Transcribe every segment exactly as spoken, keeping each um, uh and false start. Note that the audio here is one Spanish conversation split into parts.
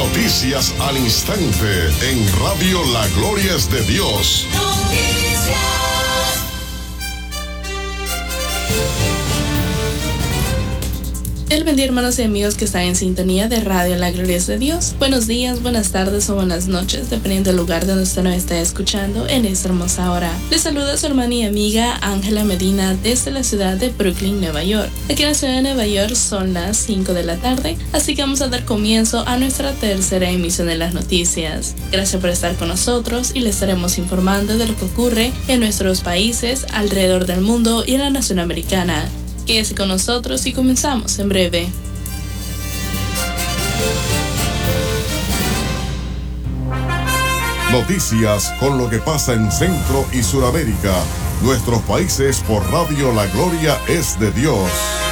Noticias al instante en Radio La Gloria es de Dios. Noticias. El bendiga, hermanos y amigos que están en sintonía de Radio La Gloria es de Dios. Buenos días, buenas tardes o buenas noches, dependiendo del lugar donde usted nos está escuchando en esta hermosa hora. Les saluda su hermana y amiga Ángela Medina desde la ciudad de Brooklyn, Nueva York. Aquí en la ciudad de Nueva York son las cinco de la tarde, así que vamos a dar comienzo a nuestra tercera emisión de las noticias. Gracias por estar con nosotros y les estaremos informando de lo que ocurre en nuestros países, alrededor del mundo y en la nación americana. Quédese con nosotros y comenzamos en breve. Noticias con lo que pasa en Centro y Suramérica. Nuestros países por Radio La Gloria es de Dios.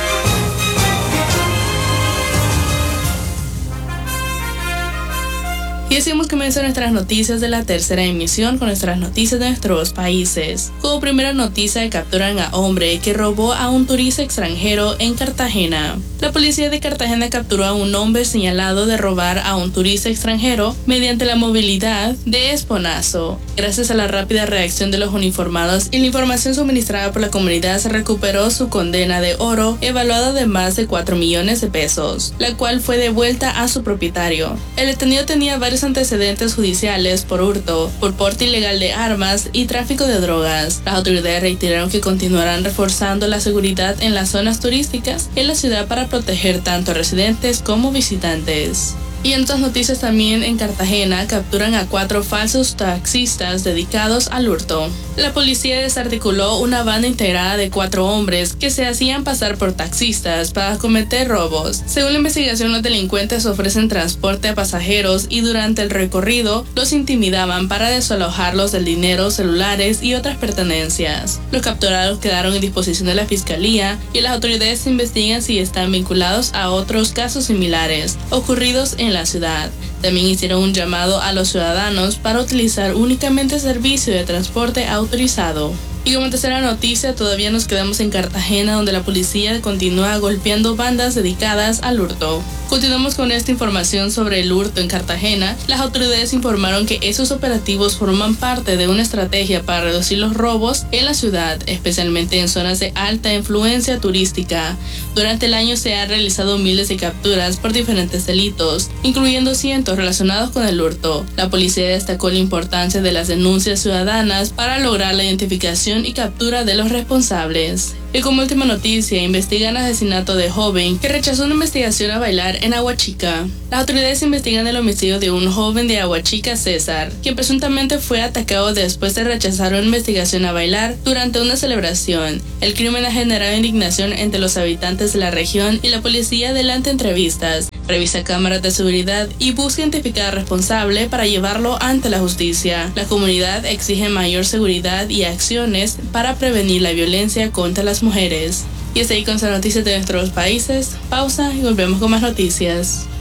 Y así hemos comenzado nuestras noticias de la tercera emisión con nuestras noticias de nuestros países. Como primera noticia, capturan a hombre que robó a un turista extranjero en Cartagena. La policía de Cartagena capturó a un hombre señalado de robar a un turista extranjero mediante la movilidad de Esponazo. Gracias a la rápida reacción de los uniformados y la información suministrada por la comunidad, se recuperó su condena de oro evaluada de más de cuatro millones de pesos, la cual fue devuelta a su propietario. El detenido tenía varios antecedentes judiciales por hurto, por porte ilegal de armas y tráfico de drogas. Las autoridades reiteraron que continuarán reforzando la seguridad en las zonas turísticas en la ciudad para proteger tanto a residentes como visitantes. Y en otras noticias también en Cartagena capturan a cuatro falsos taxistas dedicados al hurto. La policía desarticuló una banda integrada de cuatro hombres que se hacían pasar por taxistas para cometer robos. Según la investigación, los delincuentes ofrecen transporte a pasajeros y durante el recorrido los intimidaban para desalojarlos del dinero, celulares y otras pertenencias. Los capturados quedaron en disposición de la fiscalía y las autoridades investigan si están vinculados a otros casos similares ocurridos en la ciudad. También hicieron un llamado a los ciudadanos para utilizar únicamente servicio de transporte autorizado. Y como tercera noticia, todavía nos quedamos en Cartagena, donde la policía continúa golpeando bandas dedicadas al hurto. Continuamos con esta información sobre el hurto en Cartagena. Las autoridades informaron que esos operativos forman parte de una estrategia para reducir los robos en la ciudad, especialmente en zonas de alta influencia turística. Durante el año se han realizado miles de capturas por diferentes delitos, incluyendo cientos relacionados con el hurto. La policía destacó la importancia de las denuncias ciudadanas para lograr la identificación y captura de los responsables. Y como última noticia, investigan asesinato de joven que rechazó una investigación a bailar en Aguachica. Las autoridades investigan el homicidio de un joven de Aguachica, César, quien presuntamente fue atacado después de rechazar una investigación a bailar durante una celebración. El crimen ha generado indignación entre los habitantes de la región y la policía adelanta entrevistas, revisa cámaras de seguridad y busca identificar al responsable para llevarlo ante la justicia. La comunidad exige mayor seguridad y acciones para prevenir la violencia contra las mujeres. Y hasta ahí con las noticias de nuestros países. Pausa y volvemos con más noticias.